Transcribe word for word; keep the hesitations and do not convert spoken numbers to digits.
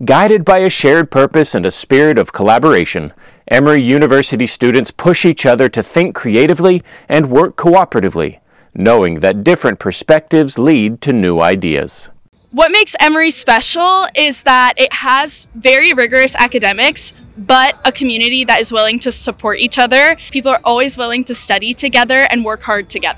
Guided by a shared purpose and a spirit of collaboration, Emory University students push each other to think creatively and work cooperatively, knowing that different perspectives lead to new ideas. What makes Emory special is that it has very rigorous academics, but a community that is willing to support each other. People are always willing to study together and work hard together.